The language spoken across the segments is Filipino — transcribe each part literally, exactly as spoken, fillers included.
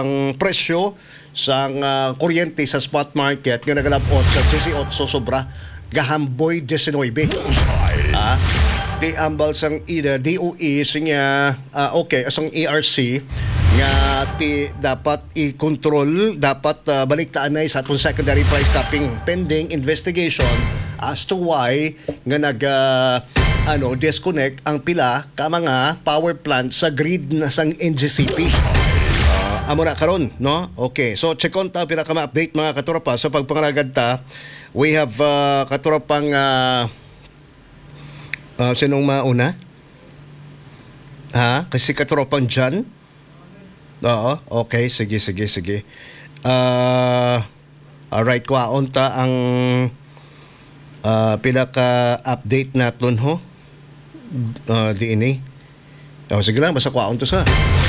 ang presyo sang uh, kuryente sa spot market nga nagalabot sa eighteen sobra gahamboy nineteen. Ah, di ambal sang ida D O E sinya uh, okay asang E R C nga ti dapat i-control dapat uh, baliktaan na sa atong secondary price capping pending investigation as to why nga nag uh, ano disconnect ang pila ka mga power plant sa grid na sang N G C P. Uh, amo na karon no. Okay, so check on ta pila ka ma-update mga katropa sa pagpangaragad ta. We have uh, katropang uh, uh, sinong mauna? Ha? Kasi katropang John? Oo, okay. Sige, sige, sige. Uh, alright, kwaon ta ang uh, pila ka update natin ho. Uh, di ini. Oh, sige lang, basta kwaon to sa.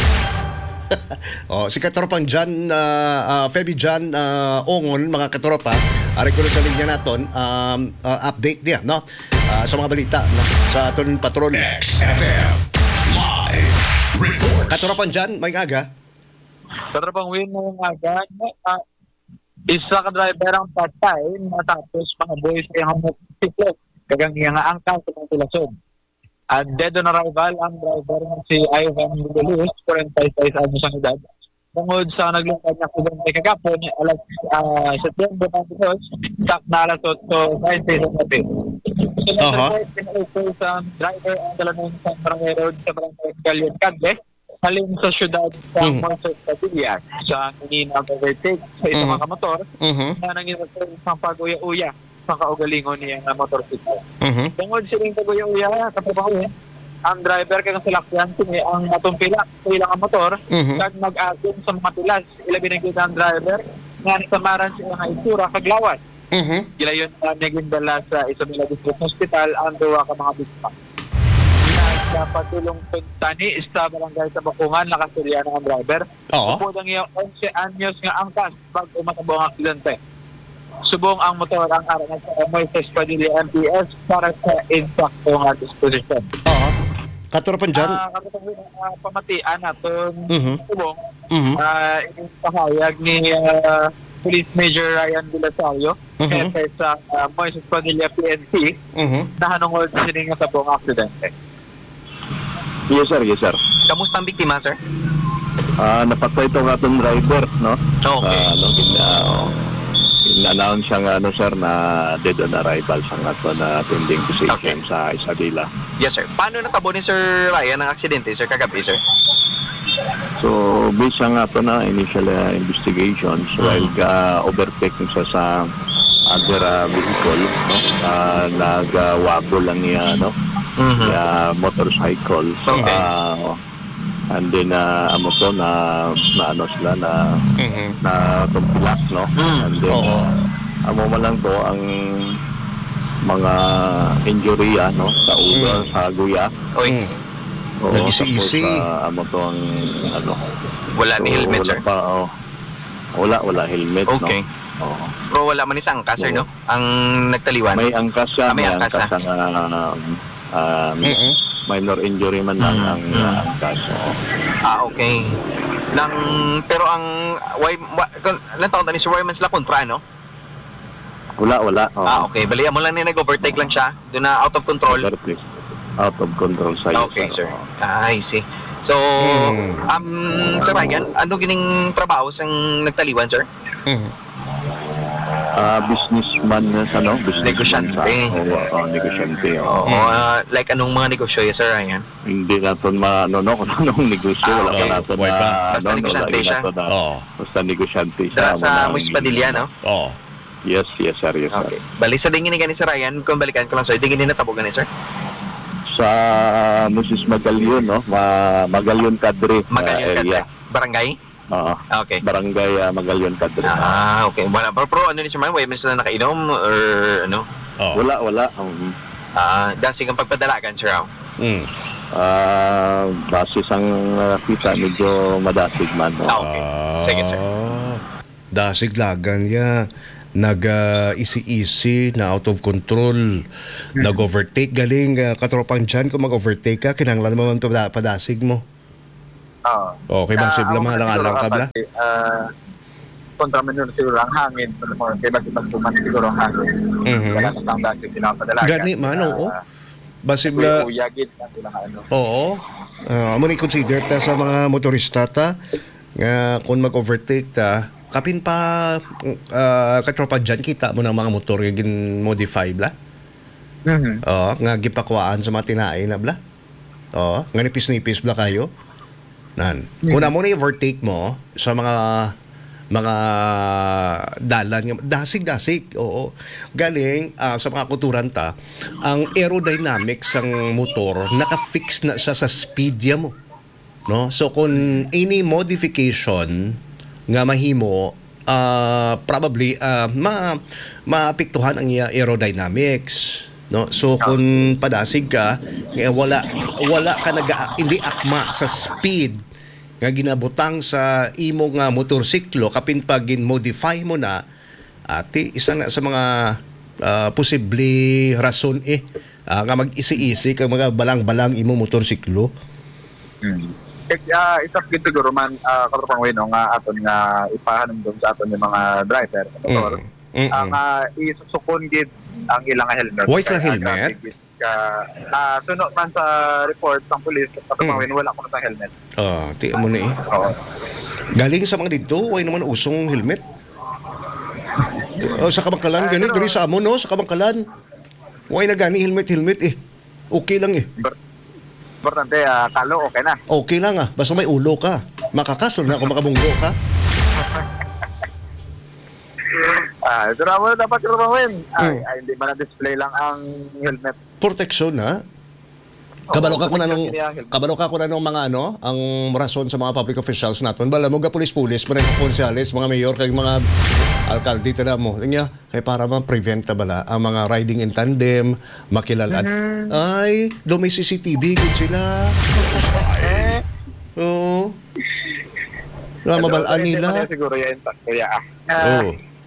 Oh, si katropang John, uh, uh, Feby John uh, Ongon, mga katropa, ari ko sa linya naton, um, uh, update niya, no? Uh, sa mga balita, no? Sa aton patrol. X F M Live Reports. Katropang John, may aga. Katropang Win, may aga. Uh, isa ka driver ang patay, matapos mga boys ay ang motorsiklo. Kagang iya nga angka sa mga tilasod. At dead on arrival ang driver ng si Ivan Lulus, forty-five anos ang edad. Tungod sa naglungkad na aksidente kagapon, alas uh, September twenty-two, tak na alas eight sa gabi. So, uh-huh. Pinaupo sa driver ang dalanon sa Barangay Road sa Barangay Galion Cadle, halin sa syudad sa mm-hmm. Montes Padilla. Sa kanina overtake sa isang mm-hmm. mga motor, mm-hmm. na nangyari sa pag-uya-uya sa kaugalingon niya na motorsiklo. Mm-hmm. Tungod silang pag-uya-uya, kapapawin, ang driver kang salakyan kini ang matumpila sa ilang ang motor, mm-hmm. kag mag-asin sa mga pilas. Ilabi na kita ang driver, nga nasamaran siya nga isura, kaglawan. Mm-hmm. Kila yun na naging dala sa Isabela District Hospital ang duwa ka mga biktima. Nagpatulong tani sa barangay sa Bakungan, nakasuriya ng driver. Oo. Upod ang iyong eleven anyos nga angkas bago matabong ang aksidente. Subong ang motor ang araw sa Moises Padilla M P S para sa insakto nga disposition. Oo. Katropang John. Uh, Katropang uh, pamatian natin mm-hmm. subong. Mm-hmm. Uh, pahayag ni uh, Police Major Ryan Vilasario mm-hmm. kaya sa uh, Moises Padilla P N P mm-hmm. na hanungod sining nga sa buong aksidente. Yes sir, yes sir. Kamusta ang biktima, sir? Ah, uh, napatay ito nga itong driver, no? Okay. Uh, ano, gina, uh, in-announce siya nga, ano sir, na dead on arrival siya nga ito na pending position okay. sa Isabela. Yes sir. Paano natabo ni Sir Ryan ang aksidente, sir, kagabi, sir? So, based siya nga ito na initial uh, investigations, mm-hmm. while ka-overtake siya sa other uh, vehicle, no? Uh, nag-wabo lang niya, no? Mm-hmm. Uh, motorcycle. Okay. Uh, and then uh, amo to na na ano sila na mm-hmm. na tumpilak, no? Mm-hmm. And then oh. uh, amo man lang to ang mga injury no sa ulo mm-hmm. sa guya. Oy. Oo, nag-isi-isi. Uh, amo to ang ano. Wala so, ni helmet, wala sir. Pa, oh, wala wala helmet, okay. no? Oh. Pero wala man isang angkas, sir, no? Ang nagtaliwan. May angkas siya, ah, may, may angkas, angkas ang uh, um, mm-hmm. minor injury man lang mm-hmm. ang uh, angkas. Oh. Ah, okay. Nang pero ang why lan taon ni Sir Wyman sila kontra, no? Wala, wala. Oh. Ah, okay. Bali mo lang ni nag-overtake lang siya. Doon na out of control. Out of control sa iyo. Okay, sir. Ah, I see. So, mm. um, Sir Ryan, ano gining trabaho sang nagtaliwan, sir? Mm. Uh, businessman na sa no? Business negosyante. Oo, oh, oh, negosyante. Oo, oh. uh, like anong mga negosyo, yes, Sir Ryan? Hindi natin ma, ano, no, kung anong negosyo. Ah, wala okay. ka natin na, basta no, negosyante siya. Na, oh. Basta negosyante siya. Sa, sa Moises Padilla, no? Oo. Oh. Yes, yes, sir, yes, sir. Okay. Bali, sa dingin ni gani, Sir Ryan, kung balikan ko lang, sir, dingin ni natabogan ni, sir? Sa Moses Magalion, no? Ma Magalion Cadre Magalion uh, area. Cadre. Barangay? Oo. Okay. Barangay uh, Magalion Cadre. Ah, okay. Wala, pero, pero ano ni Sir Ryan, may sila nakainom or ano? Oh. Wala, wala. Um, ah, dasig ang pagpadalagan, Sir Ryan. Mm. Ah, uh, base sang uh, kita medyo madasig man. No? Ah, okay. Sige, sir. Dasig lagan ya. Nag-isi-isi uh, na out of control, hmm. nag-overtake galing uh, katropang dyan. Kung mag-overtake ka, kinanglan mo man padasig mo. Oo. Okay, bang sibla mga lang kabla? Ah, kontra man siguro ang hangin. Kaya ba ibang tuman siguro ang hangin. Mhm. Wala na tang dati pinapadala. Gani man, oo. Basibla, Kuya gid na sila ano. oo. Uh, amo ni consider ta sa mga motorista ta nga kung mag-overtake ta, kapin pa uh, katropa dyan, kita mo ng mga motor nga gin-modify bla. Mhm. Oo, nga gipakwaan sa mga tinaay na bla. Oo, nga nipis-nipis bla kayo. Nan. Kung mo na overtake mo sa mga mga dalan nga dasig-dasig, oo. Galing ah, sa mga kuturan ta, ang aerodynamics ng motor naka-fix na siya sa speed ya mo. No? So kung any modification nga mahimo, ah, probably ah, ma maapektuhan ang iya aerodynamics. No? So kung padasig ka, eh, wala wala ka naga hindi akma sa speed nga ginabutang sa imong nga motorsiklo kapin pag gin-modify mo na, ati isa na sa mga ah, posible rason eh ah, nga mag-isi-isi kang mga balang-balang imong motorsiklo. Mm. Uh, isap gid siguro man uh, katropang wino nga aton nga ipahanom dun sa aton yung mga driver. Motor. Mm. Ang uh, isusukon gid ang ilang helmet. Why sa Kaya, helmet? grabe gid ka uh, sunod man sa report ng pulis katropang Mm. wino wala ko na sa helmet. Ah, ti mo na eh. Oo. Galing sa mga dito, way naman usong helmet. Oh, sa Kamangkalan, gani, gani sa amo, no? Sa Kamangkalan. Way na gani, helmet, helmet eh. Okay lang eh. Importante, uh, kalo, okay na. Okay lang ah. Basta may ulo ka. Makakasal na kung makabunggo ka. Ah, ito na mo dapat katropang ay, Mm. ay, hindi man na-display lang ang helmet. Proteksyon ha. Kabalo ka ko na nung kabalo ka ko na nung mga ano, ang rason sa mga public officials naton. Bala mo ga pulis-pulis, mga konsyales, mga mayor kay mga alkalde tala mo. Nya kay para ma-prevent ta bala ang mga riding in tandem, makilalan. Ay, do may C C T V gud sila. Oo. Na mabalaan nila. Siguro yan, kuya. Oo.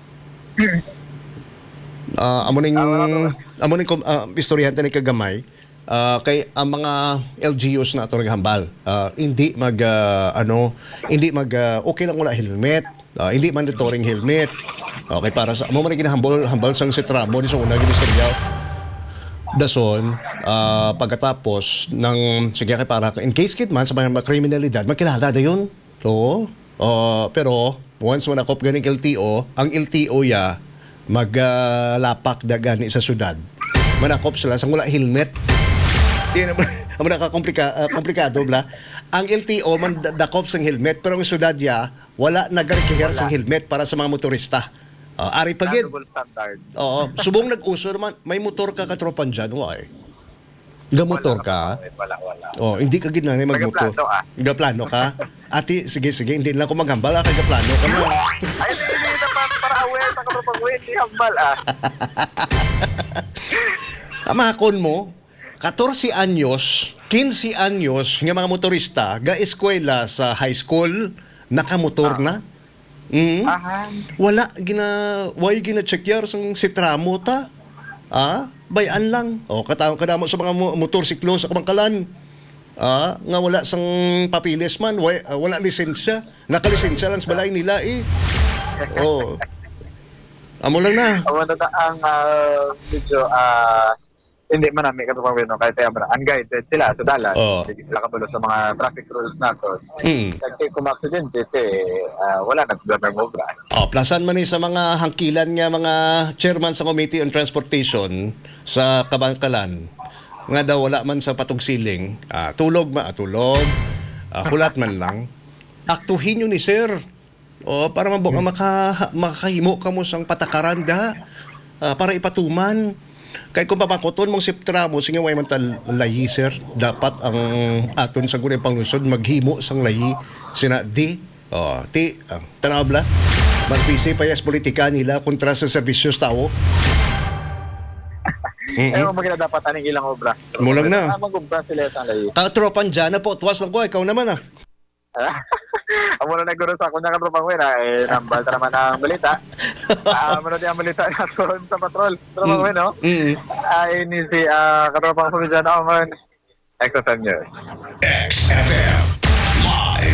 Ah, amo ning amo ning uh, istoryante ni kagamay. Uh, kay ang mga L G Us na ito naghambal, uh, hindi mag uh, ano, hindi mag uh, okay lang wala helmet, uh, hindi mandatory helmet. Okay, para sa mo man ginahambal hambal sang si Tramo di sa una ginistorya. Dason uh, pagkatapos ng sige kay para in case kid man sa mga kriminalidad makilala dayon. Oo. Uh, pero once man akop ganing L T O, ang L T O ya maglapak uh, da gani sa syudad. Manakop sila sang wala helmet. Di na mo nakakomplika uh, komplikado bla. Ang L T O man dakop sang helmet pero ang syudad ya wala nagarikihar sang helmet para sa mga motorista. Uh, ari pagid. Double standard. Oo, subong nag-uso naman may motor ka katropan diyan, why? Ga motor ka? Wala, wala. Oh, hindi ka gid na magmotor. Tagaplano, ah. Ga plano ka? Ati, sige sige, hindi lang ko maghambal ka ga plano ka na. Ay, hindi, hindi na para, para aware sa katropang wino, hindi hambal ah. Amakon mo, fourteen anyos, fifteen anyos nga mga motorista ga eskwela sa high school nakamotor na. Mm. Aha. Wala gina why gina check yar sang si Tramo ta. Ah, bayan lang. O kataw kadamo sa mga mo- motorsiklo sa Kamangkalan. Ah, nga wala sang papilis man, why, ah, wala lisensya. Nakalisensya lang sa balay nila eh. Oh. Amo lang na. Awan na ta ang uh, medyo ah hindi man namin katropang wino kahit tayo man unguided sila sa dalan. Oo. Hindi sila kabulo sa mga traffic rules nato. Mm. Kasi kung aksidente, eh, ah, wala na sila ng obra. Oh, plasan man ni sa mga hangkilan nga mga chairman sa Committee on Transportation sa Kabangkalan nga daw wala man sa patugsiling, ah, tulog ma, ah, tulog, ah, hulat man lang. Aktuhin nyo ni sir. O para mabok hmm. maka makahimo ka mo sang patakaran da ah, para ipatuman. Kay kung papakoton mong siptra mo sige way man tal layi sir, dapat ang aton sa gunay panglusod maghimo sang layi sina di. Oh, ti ah, tanaw bla. Mas busy pa yas politika nila kontra sa serbisyos tao. Eh, maganda dapat aning ilang obra. Mo lang na. Ah, mag-obra sila sa layi. Tatropan dyan na po, tuwas lang ko, ikaw naman ah. Ang muna naguro sa kunya katropang wino, eh, nambal ta naman ang balita. Ah, muna din ang balita natin sa patrol. Katropang wino, Mm. ay ni si ah, katropang Sumijan Oman, X F M News. X F M. Live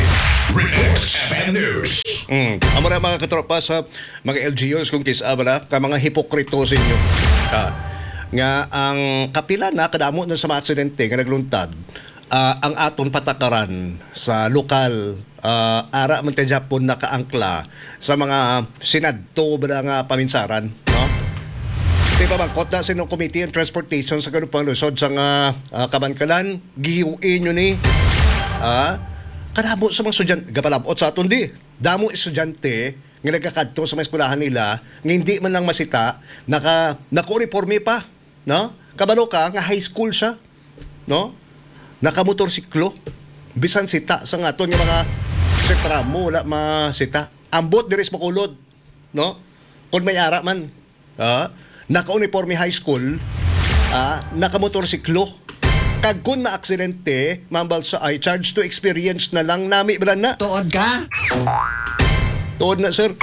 Report F M News. Mm. Amo na mga katropa sa mga L G Us kung kisaba na ka mga hipokrito sa inyo. Ah, nga ang kapila na kadamo na sa mga aksidente nga nagluntad ah, ang aton patakaran sa lokal ah, ara man ta Japon nakaangkla sa mga sinadto ba nga paminsaran, no? Di ba bangkot na sinong Committee on Transportation sa Kanupang Luzon sa nga uh, Kabankalan, giuin nyo ni ah, kadamo sa mga estudyante, gapalabot sa aton di. Damo estudyante nga nagkakadto sa mga eskwelahan nila, nga hindi man lang masita, naka, naka-uniforme pa, no? Kabalo ka, nga high school siya, no? Naka-motorsiklo, bisan sita sa nga aton yung mga sa tramo, wala masita. Ambot diris makulod, no? Kung may ara man, ah, naka-uniforme high school, ah, naka-motorsiklo. Kag kung na aksidente, mambal sa ay charge to experience na lang nami bilan na. Tuod ka? Tuod na, sir.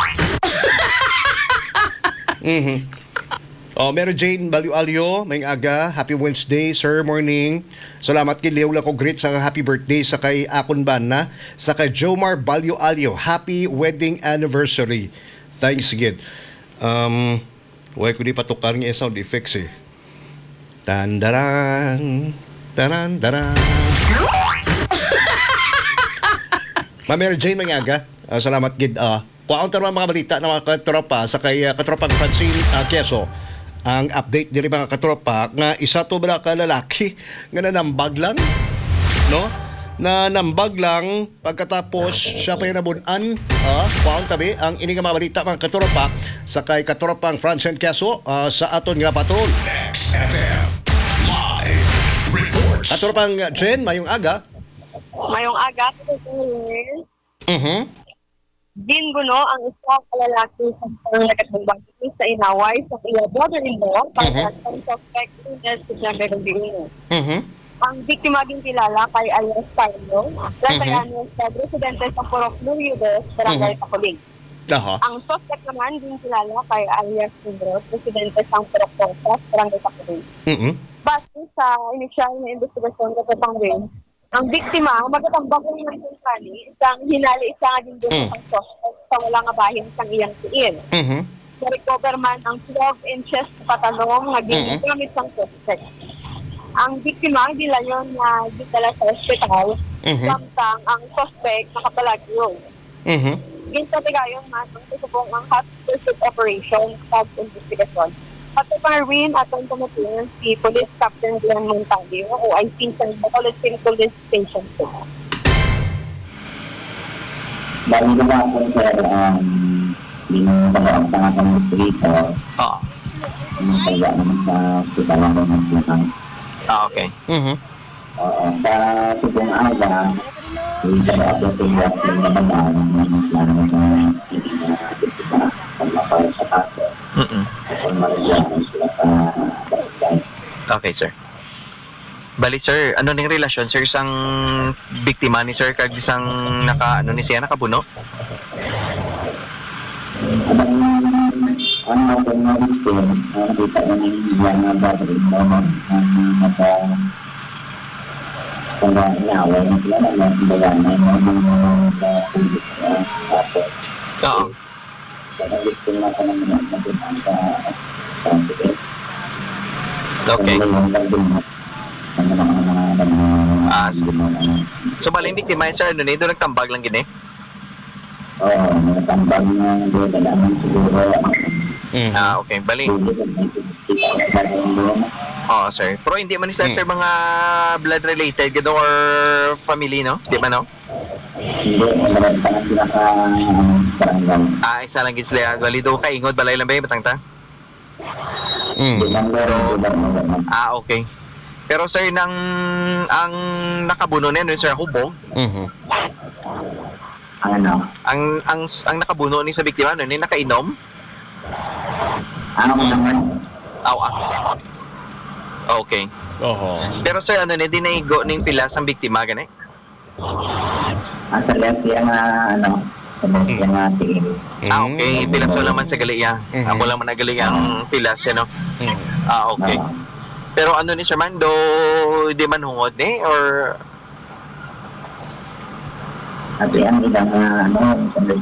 Mhm. Oh, Mary Jane Balyo-Alyo, may aga, happy Wednesday, sir, morning. Salamat kay Leo lang ko greet sa happy birthday sa kay Akon Bana, sa kay Jomar Balyo-Alyo, happy wedding anniversary. Thanks again. Um, why ko di patukar ng sound effects eh. Tandaran, taran, taran. Ma Mary Jane Manyaga, uh, salamat gid. Uh, kuwaon tarong mga balita ng mga katropa sa kay uh, katropang Francine uh, Quezon. Ang update diri mga katropa nga isa to bala ka lalaki nga nanambag lang, no? Na nambag lang pagkatapos siya pa yung nabunan. Uh, kuwaon tabi ang ini nga mga balita mga katropa sa kay katropang Francine Quezon uh, sa aton nga patrol. X F M Live Reports. Katropang Jen, mayong aga. Mayong aga, Tutunin. Mhm. Din Buno ang isa kalalaki sa mga nagkatambang sa inaway sa iya brother-in-law para sa suspect in September twenty-one. Mhm. Ang biktima din kilala kay Alias Carlo, Latayano sa residente sa Purok Lurides, Barangay Pakuling. Aha. Ang suspect naman din kilala kay Alias Pedro, residente sa Purok Posas, Barangay Pakuling. Mhm. Base sa inisyal na investigasyon sa Patanggin, ang biktima, magkatambag ng kani, isang hinali, isang aging doon Mm. sa suspect sa wala nga bahin sa iyang tiil. Mhm. Na-recover man ang twelve inches na patanong nga Mm. ginamit ng suspect. Ang biktima, hindi lang yun na gitala sa hospital, Mhm. samtang ang suspect nakapalagyo. Mhm. Ginsabigayon man ang susubong ang hot pursuit operation sa investigasyon. At Marvin at ang tumutin si Police Captain Glenn Montalio o I C sa Bacolod City Police Station two. Bali naman po sir, um, yung pag-aabang ng distrito, Oo. yung kaya naman sa hospital ng mga Ah, okay. Mhm. Oo, sa subong aga, yung pag-aabang ng yung naman ng plano sa pag-mapay sa kaso. Mm-mm. Kung marilaman sila sa barangay. Okay, sir. Bali, sir, ano ning relasyon, sir, isang biktima ni sir kag isang naka, ano ni siya, nakabuno? Ang ang mga mga gusto, nakita namin yung mga brother-in-law ang nasa kung na inaway na sila na bayan na yung mga pulis na tapos. Oo. Kaya gusto na ka naman na magandang sa transit. Okay. Ang mga mga mga Ah, so, bali, hindi biktima yun, sir, ano ni, doon nagtambag lang gini? oo, mga tambang na doon na naman siguro. Mhm. Ah, okay. Bali. Oo, sir. Pero hindi man ni sir, Mm. sir, mga blood related, gano, or family, no? Di ba, no? Hindi, meron pa na sila ka barangay. Ah, isa lang gid sila. Bali, doon kaingod, balay lang ba yung batang ta? Mhm. Ah, okay. Pero sir, nang ang nakabuno na yun, sir, hubog, Mhm. Ano? ang ang ang nakabuno ni sa biktima, ano, ni nakainom? Ano mo naman? Aw, ah. Okay. Oho. Pero sir, ano, ni dinaigo ning pila sa biktima, gani? Ang salat siya nga, ano, salat siya nga tiin. Ah, okay. Pilas mo naman sa galiya. Mhm. Ako lang man nagali ang pilas, ano? Mhm. Ah, okay. Pero ano ni Sir Mando, di man hungod, eh? Or At yan ilang uh, ano,